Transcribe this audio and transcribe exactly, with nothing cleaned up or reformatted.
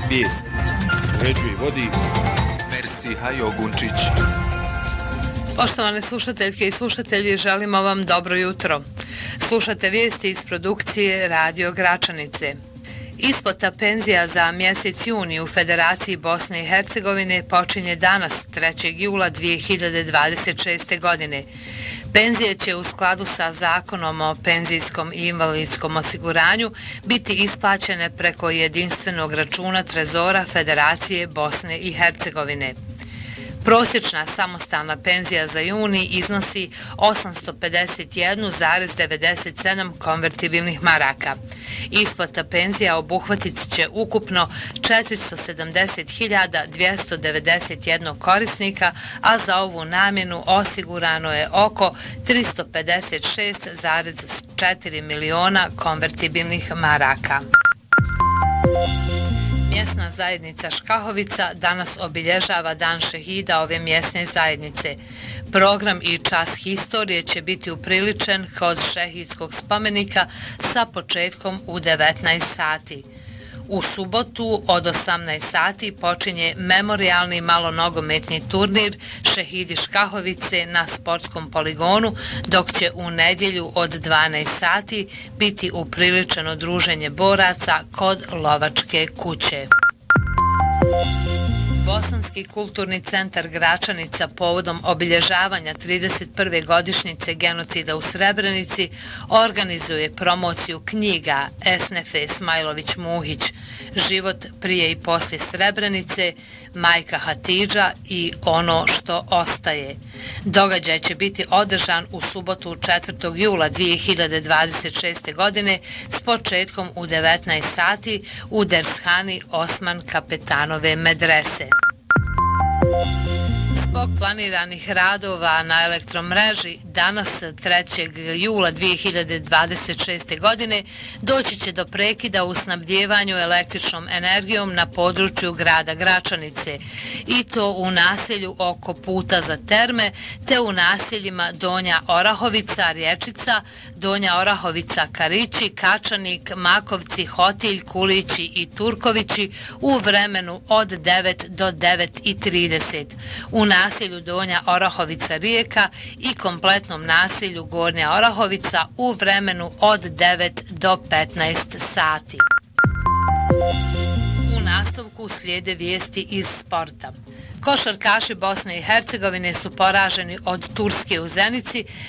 Vijesti. Uređuje i vodi Mersiha Jogunčić. Poštovane slušateljke i slušatelji, želimo vam dobro jutro. Slušate vijesti iz produkcije Radio Gračanice. Isplata penzija za mjesec juni u Federaciji Bosne i Hercegovine počinje danas, trećeg jula dvije hiljade dvadeset šeste. godine. Penzije će u skladu sa zakonom o penzijskom i invalidskom osiguranju biti isplaćene preko jedinstvenog računa Trezora Federacije Bosne i Hercegovine. Prosječna samostalna penzija za juni iznosi osamsto pedeset jedan zarez devedeset sedam konvertibilnih maraka. Isplata penzija obuhvatit će ukupno četiristo sedamdeset hiljada dvjesto devedeset jedan korisnika, a za ovu namjenu osigurano je oko tristo pedeset šest zarez četiri miliona konvertibilnih maraka. Mjesna zajednica Škahovica danas obilježava Dan šehida ove mjesne zajednice. Program i čas historije će biti upriličen kod šehidskog spomenika sa početkom u devetnaest sati. U subotu od osamnaest sati počinje memorijalni malonogometni turnir Šehidi Škahovice na sportskom poligonu, dok će u nedjelju od dvanaest sati biti upriličeno druženje boraca kod Lovačke kuće. Bosanski kulturni centar Gračanica povodom obilježavanja trideset prve godišnjice genocida u Srebrenici organizuje promociju knjiga Esnefe Smajlović-Muhić Život prije i poslije Srebrenice, Majka Hatidža i Ono što ostaje. Događaj će biti održan u subotu četvrtog jula dvije hiljade dvadeset šeste. godine s početkom u devetnaest sati u Dershani Osman Kapetanove medrese. Zbog planiranih radova na elektromreži danas trećeg jula dvije hiljade dvadeset šeste. godine doći će do prekida u snabdjevanju električnom energijom na području grada Gračanice i to u naselju oko puta za terme te u naseljima Donja Orahovica, Rječica, Donja Orahovica, Karići, Kačanik, Makovci, Hotilj, Kulići i Turkovići u vremenu od devet do devet i trideset. U naselju Donja Orahovica Rijeka i kompletnom naselju Gornja Orahovica u vremenu od devet do petnaest sati. U nastavku slijede vijesti iz sporta. Košarkaši Bosne i Hercegovine su poraženi od Turske u Zenici